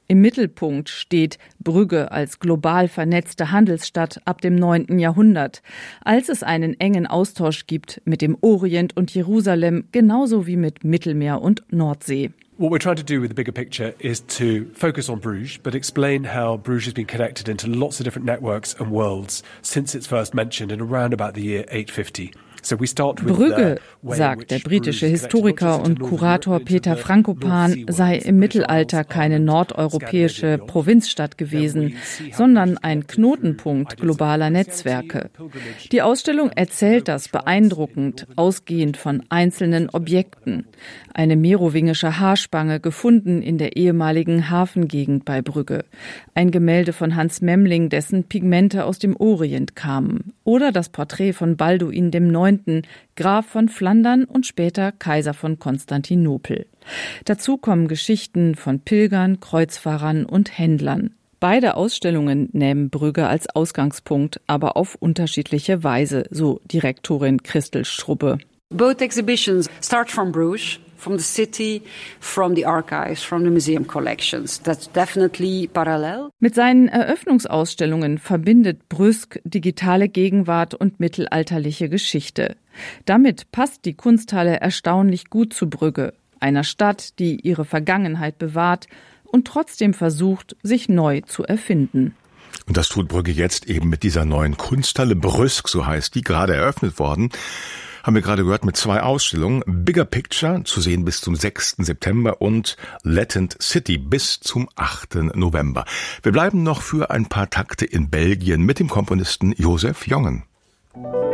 Im Mittelpunkt steht Brügge als global vernetzte Handelsstadt ab dem 9. Jahrhundert, als es einen engen Austausch gibt mit dem Orient und Jerusalem, genauso wie mit Mittelmeer und Nordsee. What we're trying to do with the bigger picture is to focus on Bruges, but explain how Bruges has been connected into lots of different networks and worlds since it's first mentioned in around about the year 850. Brügge, sagt der britische Historiker und Kurator Peter Frankopan, sei im Mittelalter keine nordeuropäische Provinzstadt gewesen, sondern ein Knotenpunkt globaler Netzwerke. Die Ausstellung erzählt das beeindruckend, ausgehend von einzelnen Objekten. Eine merowingische Haarspange, gefunden in der ehemaligen Hafengegend bei Brügge. Ein Gemälde von Hans Memling, dessen Pigmente aus dem Orient kamen. Oder das Porträt von Balduin IX., Graf von Flandern und später Kaiser von Konstantinopel. Dazu kommen Geschichten von Pilgern, Kreuzfahrern und Händlern. Beide Ausstellungen nehmen Brügge als Ausgangspunkt, aber auf unterschiedliche Weise, so Direktorin Christel Strubbe. Both exhibitions start from Bruges, from the city, from the archives, from the museum collections. That's definitely parallel. Mit seinen Eröffnungsausstellungen verbindet Brüsk digitale Gegenwart und mittelalterliche Geschichte. Damit passt die Kunsthalle erstaunlich gut zu Brügge, einer Stadt, die ihre Vergangenheit bewahrt und trotzdem versucht, sich neu zu erfinden. Und das tut Brügge jetzt eben mit dieser neuen Kunsthalle Brüsk, so heißt die, gerade eröffnet worden. Haben wir gerade gehört, mit 2 Ausstellungen. Bigger Picture, zu sehen bis zum 6. September und Latent City bis zum 8. November. Wir bleiben noch für ein paar Takte in Belgien mit dem Komponisten Joseph Jongen.